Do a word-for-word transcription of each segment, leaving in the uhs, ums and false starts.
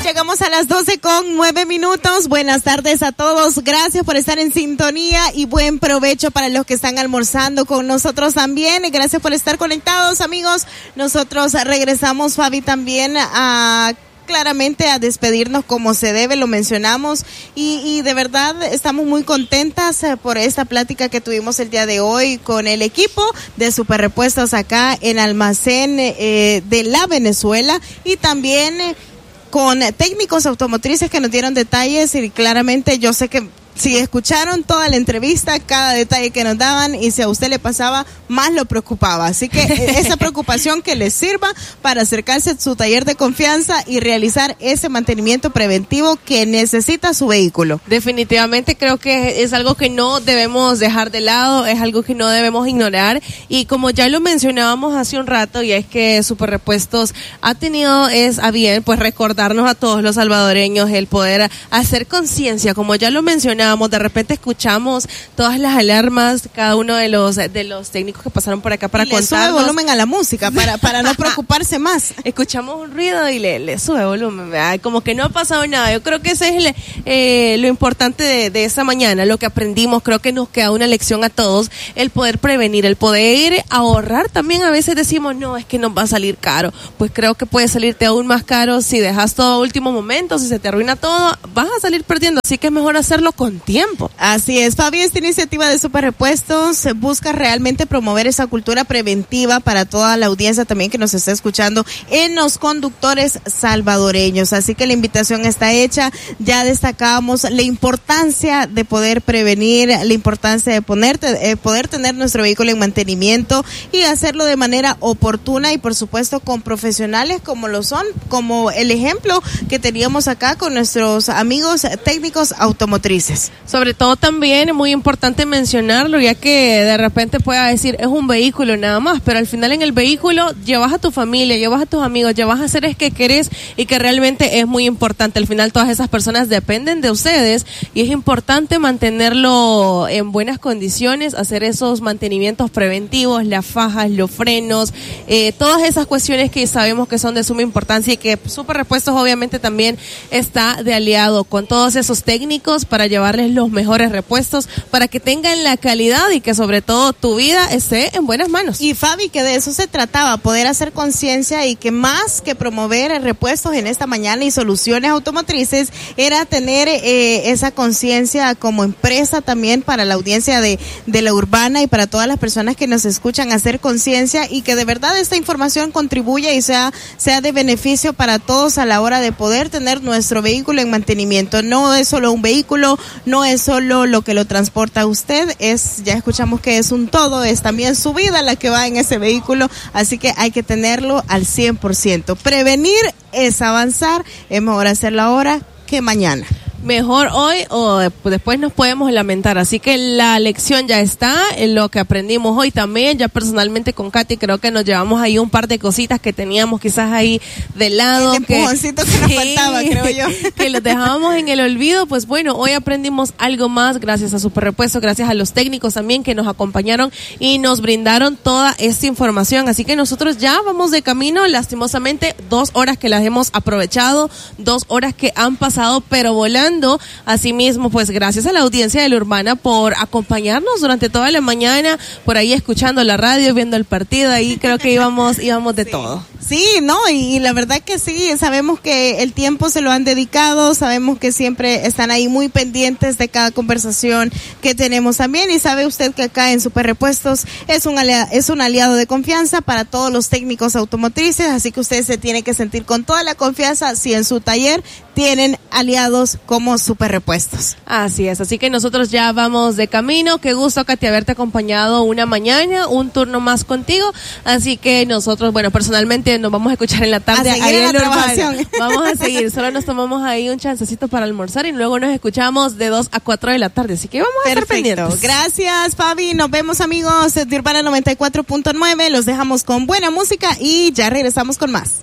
Llegamos a las doce con nueve minutos. Buenas tardes a todos. Gracias por estar en sintonía y buen provecho para los que están almorzando con nosotros también. Y gracias por estar conectados, amigos. Nosotros regresamos, Fabi, también a... claramente a despedirnos como se debe, lo mencionamos y, y de verdad estamos muy contentas por esta plática que tuvimos el día de hoy con el equipo de Super Repuestos acá en Almacén eh, de la Venezuela y también eh, con técnicos automotrices que nos dieron detalles y claramente yo sé que si escucharon toda la entrevista, cada detalle que nos daban y si a usted le pasaba, más lo preocupaba. Así que esa preocupación que les sirva para acercarse a su taller de confianza y realizar ese mantenimiento preventivo que necesita su vehículo. Definitivamente creo que es algo que no debemos dejar de lado, es algo que no debemos ignorar y como ya lo mencionábamos hace un rato y es que Super Repuestos ha tenido es a bien pues recordarnos a todos los salvadoreños el poder hacer conciencia, como ya lo mencionábamos. De repente escuchamos todas las alarmas, cada uno de los de los técnicos que pasaron por acá para y le contarnos. Sube volumen a la música para para no preocuparse más. Escuchamos un ruido y le, le sube volumen, ¿verdad? Como que no ha pasado nada. Yo creo que ese es el, eh, lo importante de, de esa mañana, lo que aprendimos. Creo que nos queda una lección a todos, el poder prevenir, el poder ahorrar. También a veces decimos, no, es que nos va a salir caro. Pues creo que puede salirte aún más caro si dejas todo a último momento, si se te arruina todo, vas a salir perdiendo. Así que es mejor hacerlo con tiempo. Así es, Fabi, esta iniciativa de Super Repuestos busca realmente promover esa cultura preventiva para toda la audiencia también que nos está escuchando en los conductores salvadoreños. Así que la invitación está hecha. Ya destacábamos la importancia de poder prevenir, la importancia de poner, eh, poder tener nuestro vehículo en mantenimiento y hacerlo de manera oportuna y por supuesto con profesionales como lo son, como el ejemplo que teníamos acá con nuestros amigos técnicos automotrices. Sobre todo también muy importante mencionarlo, ya que de repente pueda decir es un vehículo nada más, pero al final en el vehículo llevas a tu familia, llevas a tus amigos, llevas a seres que querés y que realmente es muy importante. Al final todas esas personas dependen de ustedes y es importante mantenerlo en buenas condiciones, hacer esos mantenimientos preventivos, las fajas, los frenos, eh, todas esas cuestiones que sabemos que son de suma importancia y que Super Repuestos obviamente también está de aliado con todos esos técnicos para llevarles los mejores repuestos para que tengan la calidad y que sobre todo tu vida esté en buenas manos. Y Fabi, que de eso se trataba, poder hacer conciencia y que más que promover repuestos en esta mañana y soluciones automotrices, era tener eh, esa conciencia como empresa también para la audiencia de, de la urbana y para todas las personas que nos escuchan, hacer conciencia y que de verdad esta información contribuya y sea, sea de beneficio para todos a la hora de poder tener nuestro vehículo en mantenimiento. No es solo un vehículo, no es solo lo que lo transporta a usted, es, ya escuchamos que es un todo, es también su vida la que va en ese vehículo, así que hay que tenerlo al cien por ciento. Prevenir es avanzar, es mejor hacerlo ahora que mañana. Mejor hoy o después nos podemos lamentar, así que la lección ya está, en lo que aprendimos hoy también, ya personalmente con Katy creo que nos llevamos ahí un par de cositas que teníamos quizás ahí de lado. El empujoncito que, que nos sí, faltaba, creo yo. Que los dejábamos en el olvido, pues bueno, hoy aprendimos algo más gracias a Super Repuestos, gracias a los técnicos también que nos acompañaron y nos brindaron toda esta información, así que nosotros ya vamos de camino, lastimosamente dos horas que las hemos aprovechado, dos horas que han pasado pero volando. Asimismo, pues gracias a la audiencia de la Urbana por acompañarnos durante toda la mañana, por ahí escuchando la radio, viendo el partido, ahí creo que íbamos, íbamos de sí. todo. Sí, no, y, y la verdad que sí, sabemos que el tiempo se lo han dedicado, sabemos que siempre están ahí muy pendientes de cada conversación que tenemos también, y sabe usted que acá en Super Repuestos es un aliado, es un aliado de confianza para todos los técnicos automotrices, así que usted se tiene que sentir con toda la confianza si en su taller tienen aliados como Super Repuestos. Así es, así que nosotros ya vamos de camino. Qué gusto, Katy, haberte acompañado una mañana, un turno más contigo, así que nosotros, bueno, personalmente nos vamos a escuchar en la tarde. A seguir en la trabajación. Vamos a seguir, solo nos tomamos ahí un chancecito para almorzar y luego nos escuchamos de dos a cuatro de la tarde, así que vamos a Perfecto. estar pendientes. Gracias, Fabi, nos vemos, amigos de Urbana noventa y cuatro punto nueve, los dejamos con buena música y ya regresamos con más.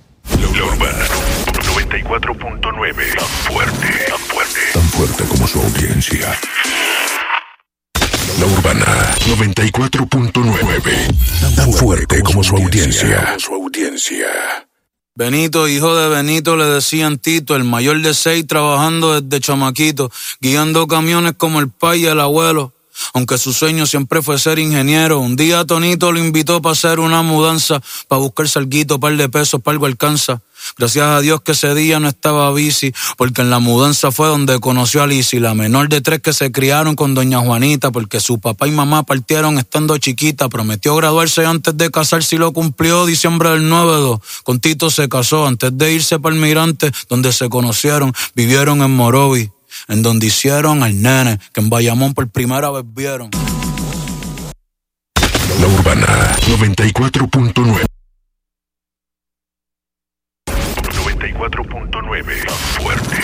La Urbana noventa y cuatro punto nueve, tan fuerte, tan fuerte, tan fuerte como su audiencia. La Urbana noventa y cuatro punto nueve, tan fuerte como su audiencia. Su audiencia. Benito, hijo de Benito, le decían Tito, el mayor de seis, trabajando desde chamaquito, guiando camiones como el pai y el abuelo. Aunque su sueño siempre fue ser ingeniero, un día Tonito lo invitó para hacer una mudanza, para buscar salguito, par de pesos, para algo alcanza. Gracias a Dios que ese día no estaba bici, porque en la mudanza fue donde conoció a Lizzy, la menor de tres que se criaron con doña Juanita, porque su papá y mamá partieron estando chiquita. Prometió graduarse antes de casarse y lo cumplió diciembre del noventa y dos. Con Tito se casó antes de irse para el Mirante, donde se conocieron, vivieron en Morovi, en donde hicieron al nene, que en Bayamón por primera vez vieron. La Urbana noventa y cuatro punto nueve. noventa y cuatro punto nueve. Fuerte.